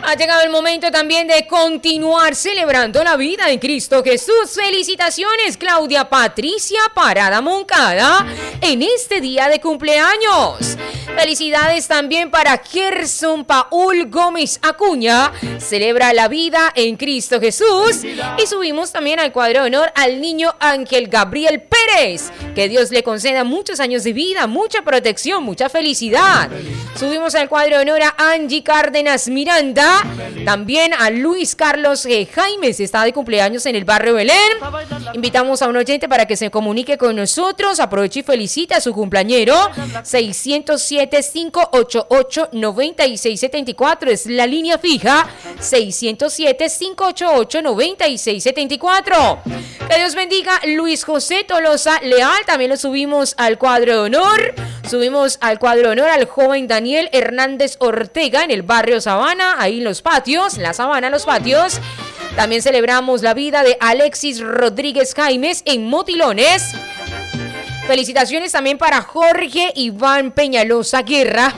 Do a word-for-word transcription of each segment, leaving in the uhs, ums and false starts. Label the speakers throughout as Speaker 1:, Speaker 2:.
Speaker 1: Ha llegado el momento también de continuar celebrando la vida en Cristo Jesús. Felicitaciones, Claudia Patricia Parada Moncada, en este día de cumpleaños. Felicidades también para Gerson Paul Gómez Acuña, celebra la vida en Cristo Jesús. Y subimos también al cuadro de honor al niño Ángel Gabriel Pérez, que Dios le conceda muchos años de vida, mucha protección, mucha felicidad. Subimos al cuadro de honor a Angie Cárdenas Miranda, también a Luis Carlos eh, Jaimes, está de cumpleaños en el barrio Belén. Invitamos a un oyente para que se comunique con nosotros, aproveche y felicita a su cumpleañero. Seiscientos siete, cinco ocho ocho, nueve seis siete cuatro es la línea fija, seiscientos siete, cinco ocho ocho, nueve seis siete cuatro. Que Dios bendiga Luis José Tolosa Leal, también lo subimos al cuadro de honor. Subimos al cuadro de honor al joven Daniel Hernández Ortega en el barrio Sabana, ahí en los patios, la Sabana, los patios. También celebramos la vida de Alexis Rodríguez Jaimes en Motilones. Felicitaciones también para Jorge Iván Peñalosa Guerra.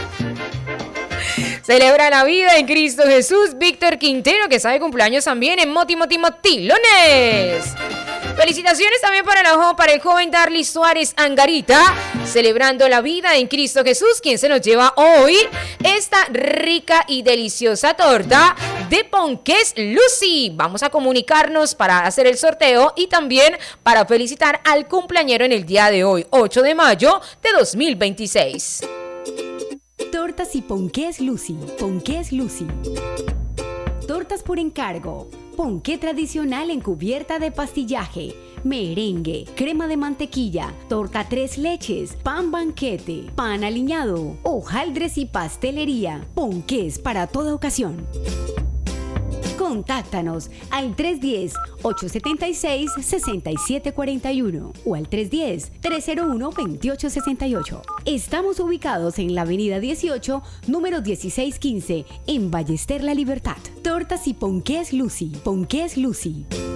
Speaker 1: Celebra la vida en Cristo Jesús. Víctor Quintero, que está de cumpleaños también en Moti Moti Motilones. Felicitaciones también para, la, para el joven Darly Suárez Angarita, celebrando la vida en Cristo Jesús, quien se nos lleva hoy esta rica y deliciosa torta de Ponqués Lucy. Vamos a comunicarnos para hacer el sorteo y también para felicitar al cumpleañero en el día de hoy, ocho de mayo de dos mil veintiséis.
Speaker 2: Tortas y Ponqués Lucy. Ponqués Lucy. Tortas por encargo. Ponqué tradicional en cubierta de pastillaje, merengue, crema de mantequilla, torta tres leches, pan banquete, pan aliñado, hojaldres y pastelería. Ponqués para toda ocasión. Contáctanos al tres uno cero, ocho siete seis, seis siete cuatro uno o al tres uno cero, tres cero uno, dos ocho seis ocho. Estamos ubicados en la avenida dieciocho, número dieciséis quince, en Ballester La Libertad. Tortas y Ponqués Lucy. Ponqués Lucy.